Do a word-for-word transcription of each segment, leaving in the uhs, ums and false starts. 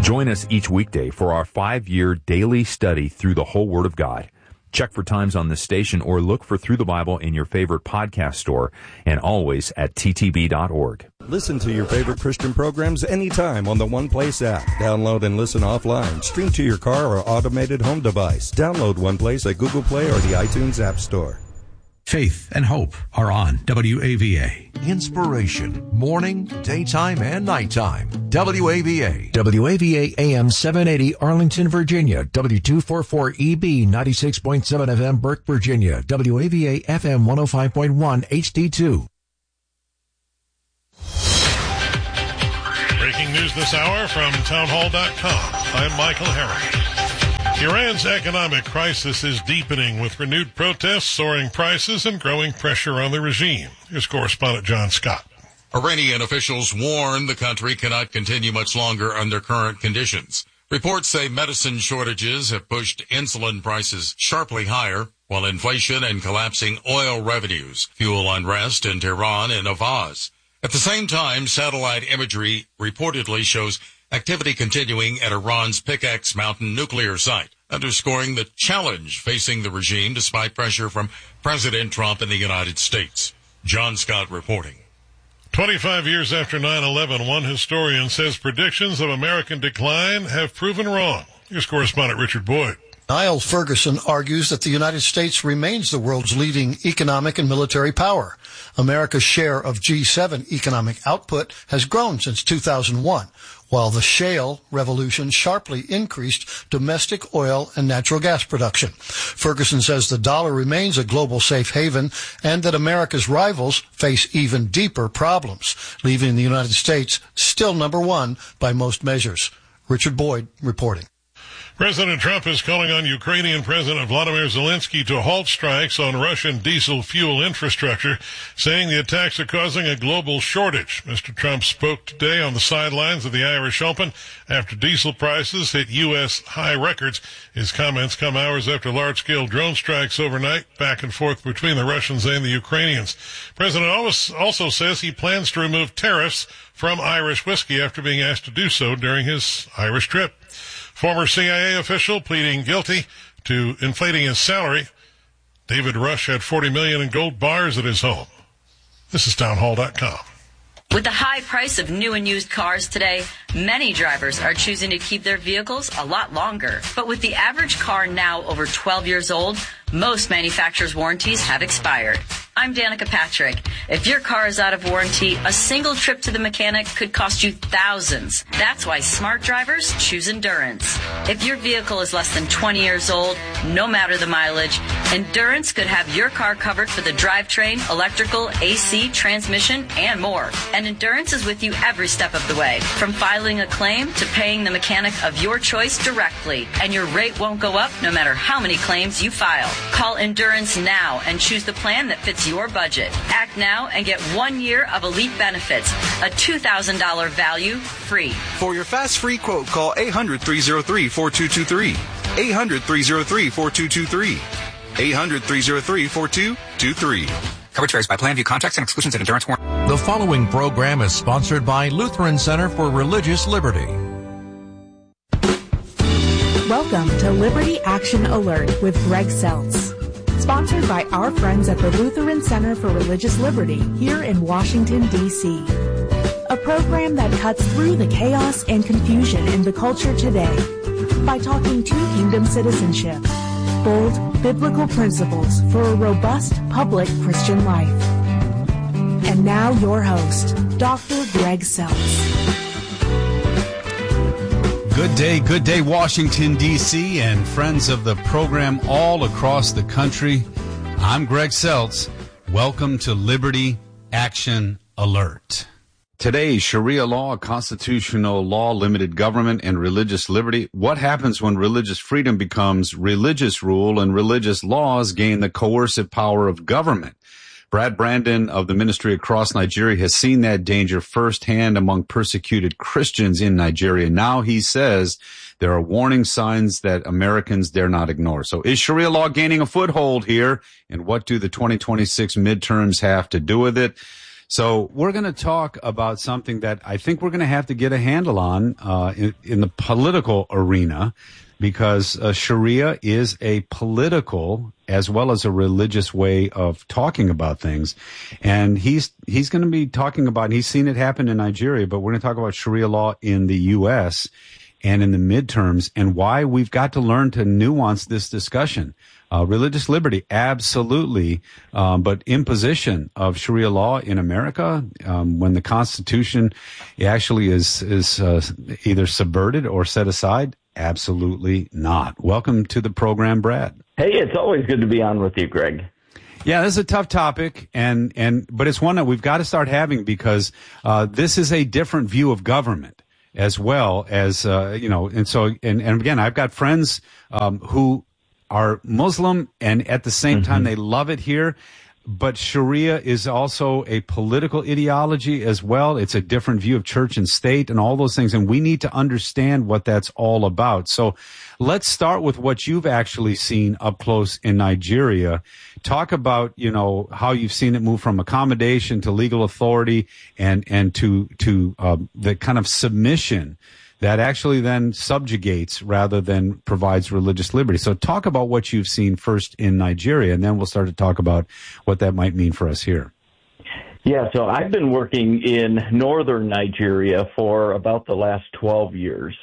Join us each weekday for our five-year daily study through the whole Word of God. Check for times on this station or look for Through the Bible in your favorite podcast store and always at t t b dot org. Listen to your favorite Christian programs anytime on the One Place app. Download and listen offline. Stream to your car or automated home device. Download One Place at Google Play or the iTunes App Store. Faith and hope are on W A V A. Inspiration, morning, daytime, and nighttime. W A V A. W A V A A M seven eighty Arlington, Virginia. W two forty-four E B ninety-six point seven F M Burke, Virginia. W A V A F M one oh five point one H D two. Breaking news this hour from townhall dot com. I'm Michael Herring. Iran's economic crisis is deepening with renewed protests, soaring prices, and growing pressure on the regime. Here's correspondent John Scott. Iranian officials warn the country cannot continue much longer under current conditions. Reports say medicine shortages have pushed insulin prices sharply higher, while inflation and collapsing oil revenues fuel unrest in Tehran and Avaz. At the same time, satellite imagery reportedly shows activity continuing at Iran's Pickaxe Mountain nuclear site, underscoring the challenge facing the regime despite pressure from President Trump and the United States. John Scott reporting. twenty-five years after nine eleven, one historian says predictions of American decline have proven wrong. Here's correspondent Richard Boyd. Niall Ferguson argues that the United States remains the world's leading economic and military power. America's share of G seven economic output has grown since two thousand one, while the shale revolution sharply increased domestic oil and natural gas production. Ferguson says the dollar remains a global safe haven and that America's rivals face even deeper problems, leaving the United States still number one by most measures. Richard Boyd reporting. President Trump is calling on Ukrainian President Vladimir Zelensky to halt strikes on Russian diesel fuel infrastructure, saying the attacks are causing a global shortage. Mister Trump spoke today on the sidelines of the Irish Open after diesel prices hit U S high records. His comments come hours after large-scale drone strikes overnight back and forth between the Russians and the Ukrainians. President also says he plans to remove tariffs from Irish whiskey after being asked to do so during his Irish trip. Former C I A official pleading guilty to inflating his salary. David Rush had forty million dollars in gold bars at his home. This is townhall dot com. With the high price of new and used cars today, many drivers are choosing to keep their vehicles a lot longer. But with the average car now over twelve years old, most manufacturers' warranties have expired. I'm Danica Patrick. If your car is out of warranty, a single trip to the mechanic could cost you thousands. That's why smart drivers choose Endurance. If your vehicle is less than twenty years old, no matter the mileage, Endurance could have your car covered for the drivetrain, electrical, A C, transmission, and more. And Endurance is with you every step of the way, from filing a claim to paying the mechanic of your choice directly. And your rate won't go up no matter how many claims you file. Call Endurance now and choose the plan that fits your budget. Act now and get one year of elite benefits, a two thousand dollars value free. For your fast free quote, call eight hundred, three oh three, four two two three. eight hundred, three oh three, four two two three. eight hundred, three oh three, four two two three. Coverage varies by plan, view contracts and exclusions and Endurance warranty. The following program is sponsored by Lutheran Center for Religious Liberty. Welcome to Liberty Action Alert with Greg Seltz. Sponsored by our friends at the Lutheran Center for Religious Liberty here in Washington, D C A program that cuts through the chaos and confusion in the culture today by talking to kingdom citizenship, bold biblical principles for a robust public Christian life. And now your host, Doctor Greg Seltz. Good day, good day, Washington, D C, and friends of the program all across the country. I'm Greg Seltz. Welcome to Liberty Action Alert. Today, Sharia law, constitutional law, limited government, and religious liberty. What happens when religious freedom becomes religious rule and religious laws gain the coercive power of government? Brad Brandon of the Ministry Across Nigeria has seen that danger firsthand among persecuted Christians in Nigeria. Now he says there are warning signs that Americans dare not ignore. So is Sharia law gaining a foothold here? And what do the twenty twenty-six midterms have to do with it? So we're going to talk about something that I think we're going to have to get a handle on uh, in, in the political arena, because uh, Sharia is a political as well as a religious way of talking about things. And he's he's going to be talking about, he's seen it happen in Nigeria, but we're going to talk about Sharia law in the U S and in the midterms, and why we've got to learn to nuance this discussion. Uh, religious liberty, absolutely, um, but imposition of Sharia law in America, um, when the Constitution actually is is uh, either subverted or set aside, absolutely not. Welcome to the program, Brad. Hey, it's always good to be on with you, Greg. Yeah, this is a tough topic, and and but it's one that we've got to start having, because uh, this is a different view of government, as well as uh, you know, and so and and again, I've got friends um, who are Muslim, and at the same mm-hmm. time they love it here. But Sharia is also a political ideology as well. It's a different view of church and state and all those things, and we need to understand what that's all about. So let's start with what you've actually seen up close in Nigeria. Talk about, you know, how you've seen it move from accommodation to legal authority, and and to to uh, the kind of submission that actually then subjugates rather than provides religious liberty. So talk about what you've seen first in Nigeria, and then we'll start to talk about what that might mean for us here. Yeah, so I've been working in northern Nigeria for about the last twelve years.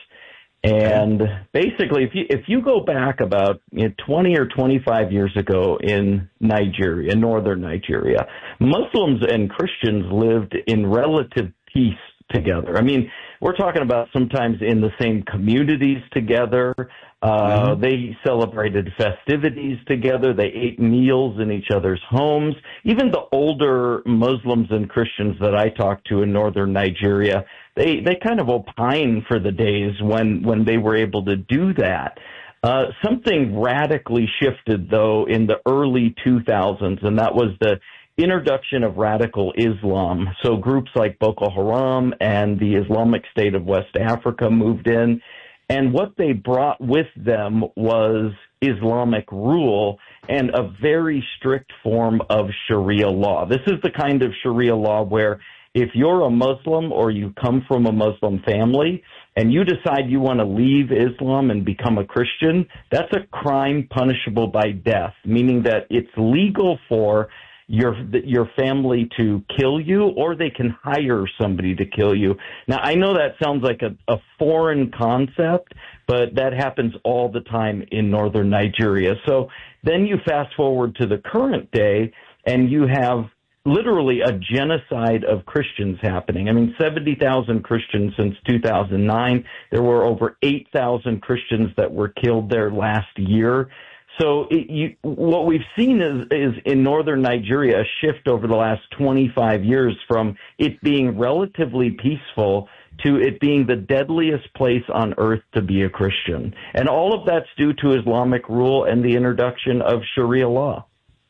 And basically, if you if you go back about you know, twenty or twenty-five years ago in Nigeria, northern Nigeria, Muslims and Christians lived in relative peace together. I mean, we're talking about sometimes in the same communities together. Uh, mm-hmm. They celebrated festivities together. They ate meals in each other's homes. Even the older Muslims and Christians that I talked to in northern Nigeria, they, they kind of opine for the days when, when they were able to do that. Uh, something radically shifted, though, in the early two thousands, and that was the introduction of radical Islam. So groups like Boko Haram and the Islamic State of West Africa moved in, and what they brought with them was Islamic rule and a very strict form of Sharia law. This is the kind of Sharia law where if you're a Muslim or you come from a Muslim family and you decide you want to leave Islam and become a Christian, that's a crime punishable by death, meaning that it's legal for your your family to kill you, or they can hire somebody to kill you. Now, I know that sounds like a, a foreign concept, but that happens all the time in northern Nigeria. So then you fast forward to the current day, and you have literally a genocide of Christians happening. I mean, seventy thousand Christians since two thousand nine. There were over eight thousand Christians that were killed there last year. So it, you, what we've seen is, is in northern Nigeria a shift over the last twenty-five years from it being relatively peaceful to it being the deadliest place on earth to be a Christian. And all of that's due to Islamic rule and the introduction of Sharia law.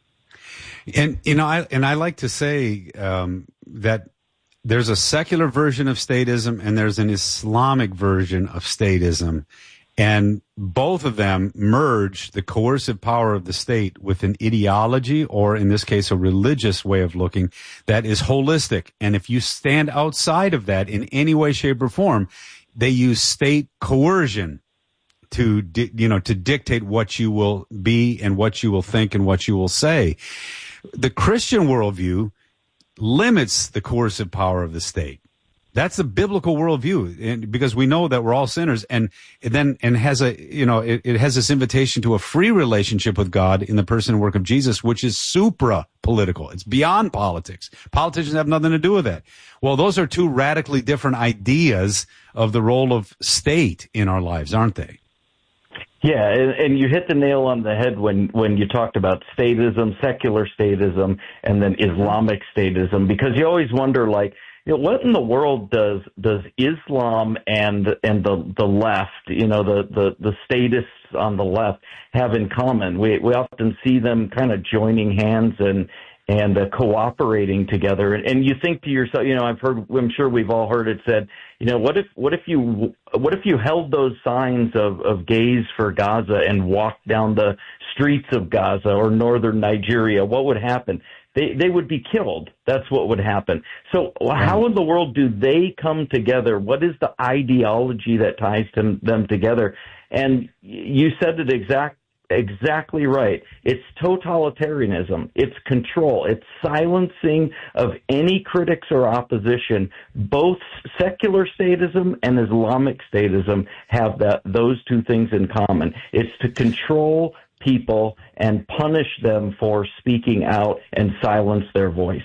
And, you know, I, and I like to say um, that there's a secular version of statism and there's an Islamic version of statism. And both of them merge the coercive power of the state with an ideology, or in this case, a religious way of looking that is holistic. And if you stand outside of that in any way, shape, or form, they use state coercion to, di- you know, to dictate what you will be and what you will think and what you will say. The Christian worldview limits the coercive power of the state. That's the biblical worldview, and because we know that we're all sinners, and then and has a you know it, it has this invitation to a free relationship with God in the person and work of Jesus, which is supra political. It's beyond politics. Politicians have nothing to do with that. Well, those are two radically different ideas of the role of state in our lives, aren't they? Yeah, and, and you hit the nail on the head when, when you talked about statism, secular statism, and then Islamic statism, because you always wonder, like, you know, what in the world does does Islam and and the the left, you know, the the the statists on the left have in common? We we often see them kind of joining hands and and uh, cooperating together. And, and you think to yourself, you know, I've heard, I'm sure we've all heard it said, you know, what if what if you what if you held those signs of of gays for Gaza and walked down the streets of Gaza or northern Nigeria? What would happen? they, they would be killed. That's what would happen. So how in the world do they come together? What is the ideology that ties them, them together? And you said it exact, exactly right. It's totalitarianism. It's control. It's silencing of any critics or opposition. Both secular statism and Islamic statism have that, those two things in common. It's to control people and punish them for speaking out and silence their voice.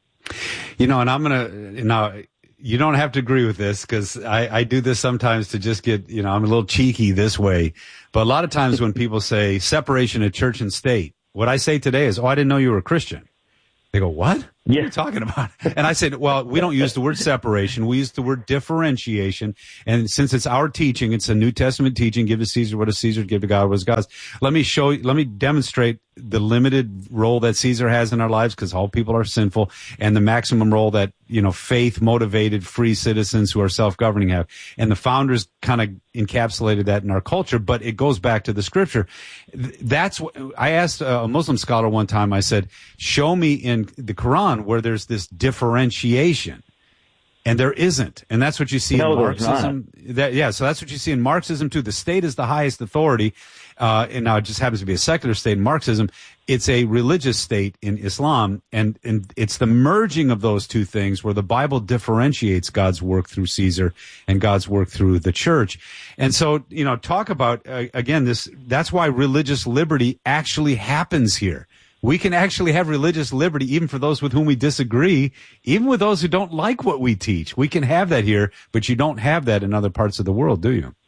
You know, and I'm going to, now, you don't have to agree with this because I, I do this sometimes to just get, you know, I'm a little cheeky this way. But a lot of times when people say separation of church and state, what I say today is, oh, I didn't know you were a Christian. They go, what? What yeah. are you talking about? And I said, well, we don't use the word separation. We use the word differentiation. And since it's our teaching, it's a New Testament teaching, give to Caesar what is Caesar, give to God what is God's. Let me show you, let me demonstrate the limited role that Caesar has in our lives because all people are sinful, and the maximum role that, you know, faith-motivated free citizens who are self-governing have. And the founders kind of encapsulated that in our culture, but it goes back to the scripture. That's what I asked a Muslim scholar one time. I said, show me in the Quran where there's this differentiation. And there isn't. And that's what you see no, in Marxism. That, yeah, so that's what you see in Marxism too. The state is the highest authority. Uh, and now it just happens to be a secular state in Marxism. It's a religious state in Islam. And, and it's the merging of those two things where the Bible differentiates God's work through Caesar and God's work through the church. And so, you know, talk about, uh, again, this, that's why religious liberty actually happens here. We can actually have religious liberty even for those with whom we disagree, even with those who don't like what we teach. We can have that here, but you don't have that in other parts of the world, do you?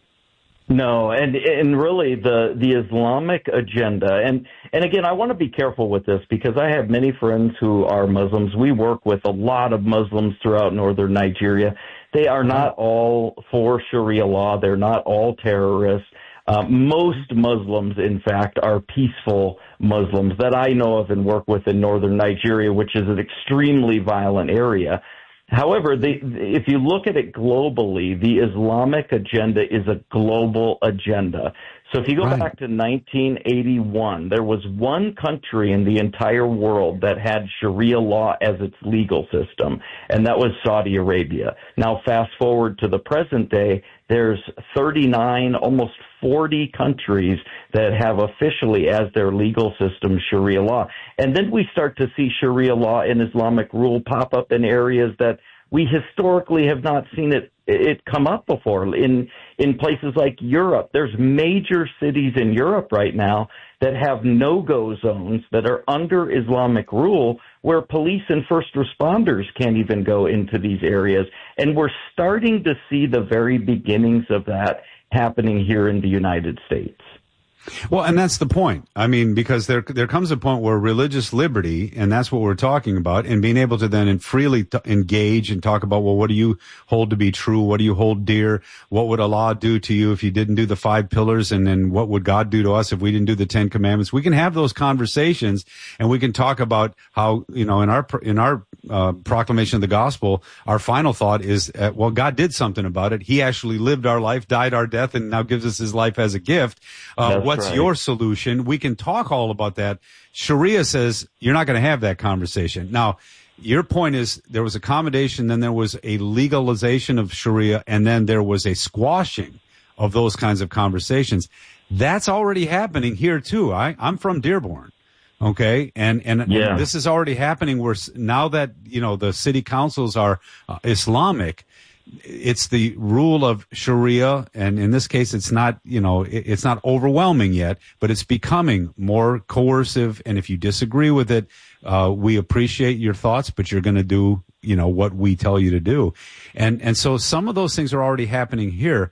No, and and really the the Islamic agenda, and and again, I want to be careful with this because I have many friends who are Muslims. We work with a lot of Muslims throughout northern Nigeria. They are not all for Sharia law. They're not all terrorists. Uh, most Muslims, in fact, are peaceful Muslims that I know of and work with in northern Nigeria, which is an extremely violent area. However, the, if you look at it globally, the Islamic agenda is a global agenda. So if you go right. back to nineteen eighty-one, there was one country in the entire world that had Sharia law as its legal system, and that was Saudi Arabia. Now, fast forward to the present day, there's thirty-nine, almost forty countries that have officially as their legal system Sharia law. And then we start to see Sharia law and Islamic rule pop up in areas that we historically have not seen it it come up before. In in places like Europe, there's major cities in Europe right now that have no-go zones that are under Islamic rule where police and first responders can't even go into these areas. And we're starting to see the very beginnings of that happening here in the United States. Well, and that's the point. I mean, because there there comes a point where religious liberty, and that's what we're talking about, and being able to then freely t- engage and talk about, well, what do you hold to be true? What do you hold dear? What would Allah do to you if you didn't do the five pillars? And then what would God do to us if we didn't do the Ten Commandments? We can have those conversations, and we can talk about how, you know, in our in our uh, proclamation of the gospel, our final thought is, uh, well, God did something about it. He actually lived our life, died our death, and now gives us his life as a gift. Uh, what's right. your solution? We can talk all about that. Sharia says you're not going to have that conversation. Now, your point is there was accommodation, then there was a legalization of Sharia, and then there was a squashing of those kinds of conversations. That's already happening here too. I, I'm from Dearborn. Okay. And, and, yeah. and this is already happening where now that, you know, the city councils are uh, Islamic, it's the rule of Sharia, and in this case, it's not, you know, it's not overwhelming yet, but it's becoming more coercive. And if you disagree with it, uh, we appreciate your thoughts, but you're going to do, you know, what we tell you to do. And, and so some of those things are already happening here.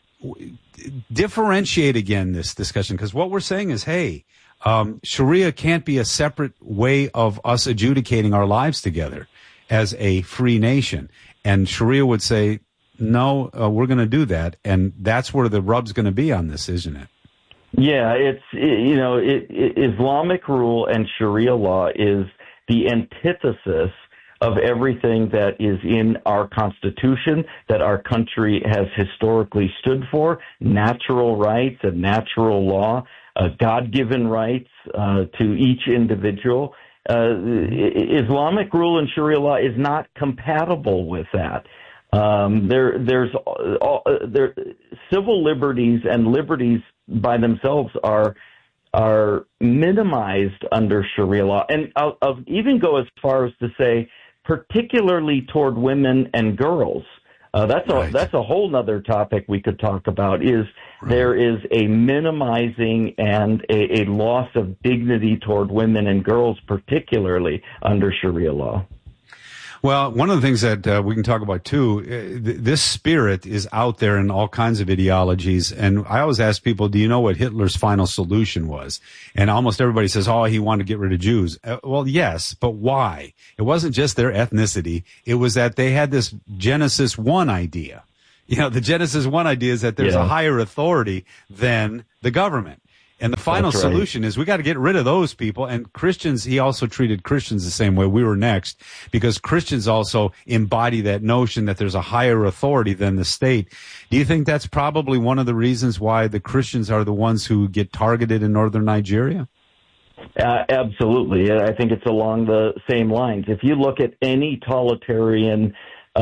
Differentiate again this discussion, because what we're saying is, hey, um, Sharia can't be a separate way of us adjudicating our lives together as a free nation. And Sharia would say, no, uh, we're going to do that. And that's where the rub's going to be on this, isn't it? Yeah, it's, it, you know, it, it, Islamic rule and Sharia law is the antithesis of everything that is in our Constitution, that our country has historically stood for: natural rights and natural law, uh, God-given rights uh, to each individual. uh, Islamic rule and Sharia law is not compatible with that. Um, there, there's all, there, civil liberties and liberties by themselves are are minimized under Sharia law, and I'll, I'll even go as far as to say, particularly toward women and girls. Uh, that's a right. that's a whole nother topic we could talk about. Is right. there is a minimizing and a, a loss of dignity toward women and girls, particularly under Sharia law. Well, one of the things that uh, we can talk about, too, uh, th- this spirit is out there in all kinds of ideologies. And I always ask people, do you know what Hitler's final solution was? And almost everybody says, oh, he wanted to get rid of Jews. Uh, well, yes, but why? It wasn't just their ethnicity. It was that they had this Genesis one idea. You know, the Genesis one idea is that there's yeah. a higher authority than the government. And the final right. solution is we got to get rid of those people. And Christians, he also treated Christians the same way. We were next because Christians also embody that notion that there's a higher authority than the state. Do you think that's probably one of the reasons why the Christians are the ones who get targeted in northern Nigeria? Uh, absolutely. I think it's along the same lines. If you look at any totalitarian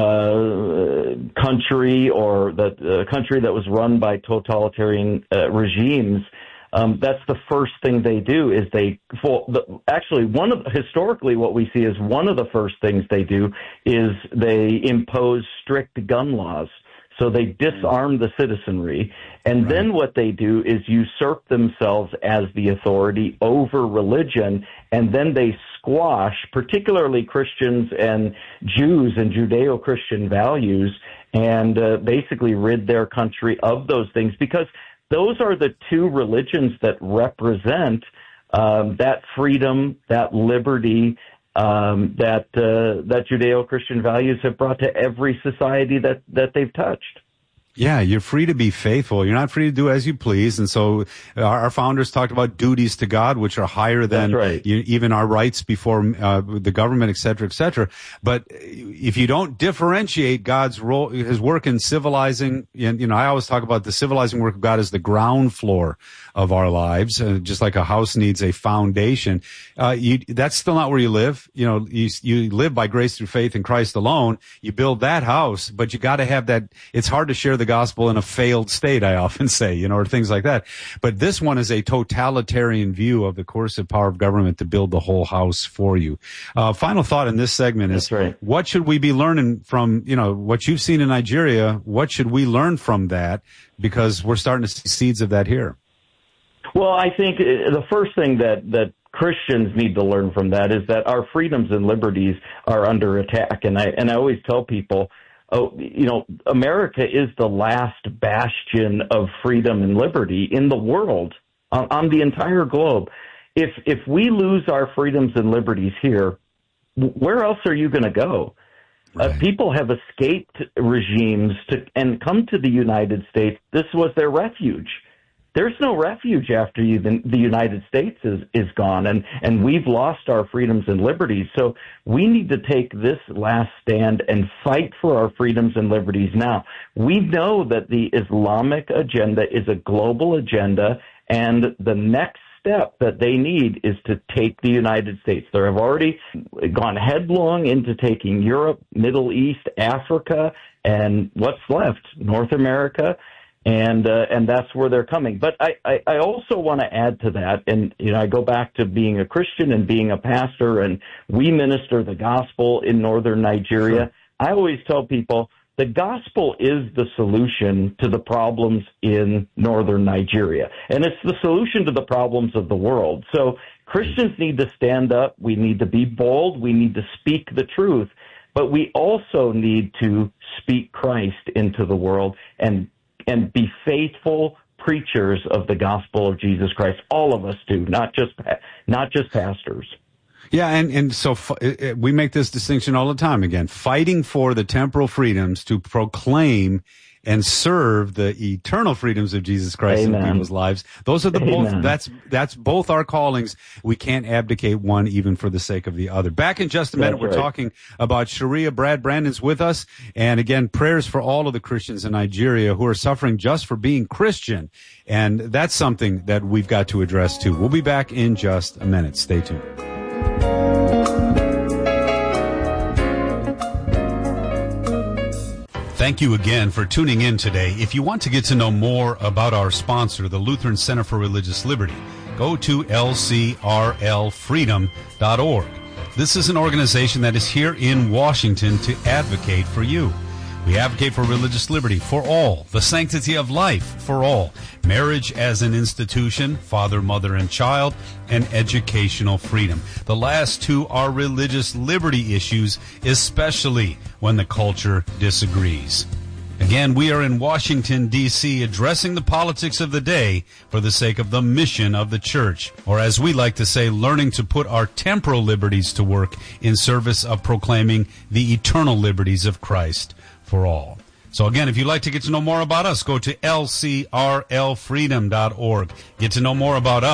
uh, country or the uh, country that was run by totalitarian uh, regimes, Um, that's the first thing they do is they, well, the, actually one of, historically what we see is one of the first things they do is they impose strict gun laws. So they disarm the citizenry. And right. then what they do is usurp themselves as the authority over religion. And then they squash, particularly Christians and Jews and Judeo-Christian values, and uh, basically rid their country of those things, because those are the two religions that represent um, that freedom, that liberty, um, that uh, that Judeo-Christian values have brought to every society that, that they've touched. Yeah, you're free to be faithful. You're not free to do as you please. And so our, our founders talked about duties to God, which are higher than right. you, even our rights before uh, the government, et cetera, et cetera. But if you don't differentiate God's role, his work in civilizing, and, you know, I always talk about the civilizing work of God as the ground floor of our lives, uh, just like a house needs a foundation. Uh, you, that's still not where you live. You know, you, you live by grace through faith in Christ alone. You build that house, but you got to have that. It's hard to share the gospel in a failed state, I often say, you know, or things like that. But this one is a totalitarian view of the coercive power of government to build the whole house for you. Uh, final thought in this segment is, right. what should we be learning from, you know, what you've seen in Nigeria? What should we learn from that? Because we're starting to see seeds of that here. Well, I think the first thing that, that Christians need to learn from that is that our freedoms and liberties are under attack. And I, and I always tell people, oh, you know, America is the last bastion of freedom and liberty in the world, on, on the entire globe. If, if we lose our freedoms and liberties here, where else are you going to go? Right. Uh, people have escaped regimes to, and come to the United States. This was their refuge. There's no refuge after you, the, the United States is, is gone, and, and we've lost our freedoms and liberties. So we need to take this last stand and fight for our freedoms and liberties now. We know that the Islamic agenda is a global agenda, and the next step that they need is to take the United States. They have already gone headlong into taking Europe, Middle East, Africa, and what's left, North America. And uh, and that's where they're coming. But I, I, I also want to add to that, and you know, I go back to being a Christian and being a pastor, and we minister the gospel in northern Nigeria. Sure. I always tell people the gospel is the solution to the problems in northern Nigeria, and it's the solution to the problems of the world. So Christians need to stand up. We need to be bold. We need to speak the truth, but we also need to speak Christ into the world and and be faithful preachers of the gospel of Jesus Christ. All of us do, not just not just pastors. Yeah, and, and so f- it, we make this distinction all the time, again, fighting for the temporal freedoms to proclaim and serve the eternal freedoms of Jesus Christ Amen. In people's lives. Those are the Amen. both, that's, that's both our callings. We can't abdicate one even for the sake of the other. Back in just a minute, that's we're right. talking about Sharia. Brad Brandon's with us. And again, prayers for all of the Christians in Nigeria who are suffering just for being Christian. And that's something that we've got to address too. We'll be back in just a minute. Stay tuned. Thank you again for tuning in today. If you want to get to know more about our sponsor, the Lutheran Center for Religious Liberty, go to L C R L freedom dot org. This is an organization that is here in Washington to advocate for you. We advocate for religious liberty for all, the sanctity of life for all, marriage as an institution, father, mother, and child, and educational freedom. The last two are religious liberty issues, especially when the culture disagrees. Again, we are in Washington, D C, addressing the politics of the day for the sake of the mission of the church, or as we like to say, learning to put our temporal liberties to work in service of proclaiming the eternal liberties of Christ for all. So again, if you'd like to get to know more about us, go to L C R L freedom dot org. Get to know more about us.